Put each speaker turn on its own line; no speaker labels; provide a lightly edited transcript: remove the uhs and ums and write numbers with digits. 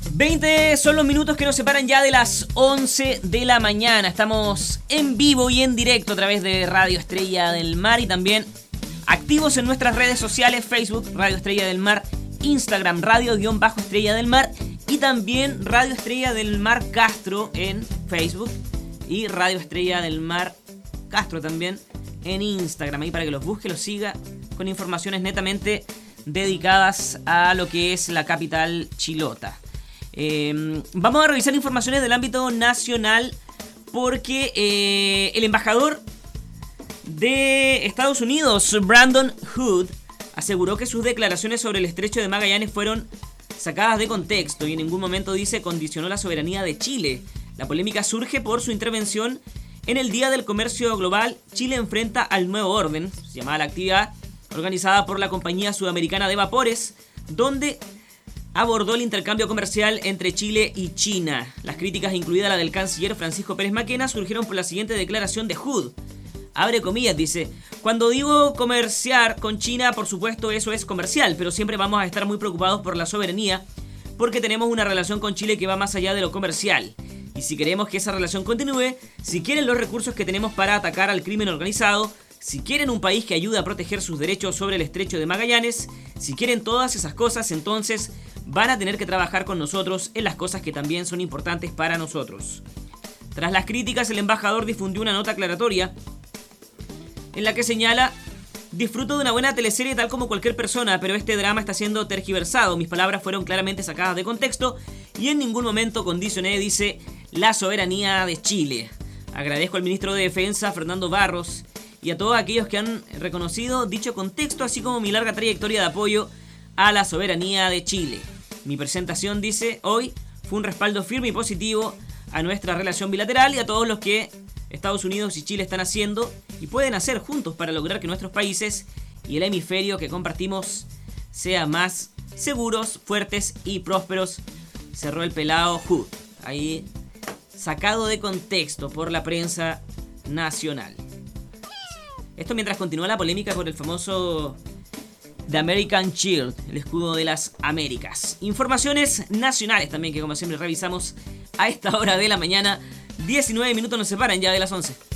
20 son los minutos que nos separan ya de las 11 de la mañana. Estamos en vivo y en directo a través de Radio Estrella del Mar y también activos en nuestras redes sociales: Facebook, Radio Estrella del Mar, Instagram, Radio-Estrella del Mar y también Radio Estrella del Mar Castro en Facebook y Radio Estrella del Mar Castro también en Instagram. Ahí para que los busque, los siga con informaciones netamente dedicadas a lo que es la capital chilota. Vamos a revisar informaciones del ámbito nacional porque el embajador de Estados Unidos, Brandon Hood, aseguró que sus declaraciones sobre el estrecho de Magallanes fueron sacadas de contexto y en ningún momento, dice, condicionó la soberanía de Chile. La polémica surge por su intervención en el Día del Comercio Global. Chile enfrenta al nuevo orden, se llamaba la actividad, organizada por la Compañía Sudamericana de Vapores, donde abordó el intercambio comercial entre Chile y China. Las críticas, incluida la del canciller Francisco Pérez Maquena, surgieron por la siguiente declaración de Hood. Abre comillas, dice: cuando digo comerciar con China, por supuesto eso es comercial, pero siempre vamos a estar muy preocupados por la soberanía, porque tenemos una relación con Chile que va más allá de lo comercial. Y si queremos que esa relación continúe, si quieren los recursos que tenemos para atacar al crimen organizado, si quieren un país que ayude a proteger sus derechos sobre el estrecho de Magallanes, si quieren todas esas cosas, entonces van a tener que trabajar con nosotros en las cosas que también son importantes para nosotros. Tras las críticas, el embajador difundió una nota aclaratoria en la que señala: disfruto de una buena teleserie tal como cualquier persona, pero este drama está siendo tergiversado. Mis palabras fueron claramente sacadas de contexto y en ningún momento condicioné, dice, la soberanía de Chile. Agradezco al ministro de Defensa, Fernando Barros, y a todos aquellos que han reconocido dicho contexto, así como mi larga trayectoria de apoyo a la soberanía de Chile. Mi presentación, dice, hoy fue un respaldo firme y positivo a nuestra relación bilateral y a todos los que Estados Unidos y Chile están haciendo y pueden hacer juntos para lograr que nuestros países y el hemisferio que compartimos sean más seguros, fuertes y prósperos. Cerró el pelado Hood, ahí sacado de contexto por la prensa nacional. Esto mientras continúa la polémica por el famoso The American Shield, el escudo de las Américas. Informaciones nacionales también que, como siempre, revisamos a esta hora de la mañana. 19 minutos nos separan ya de las 11.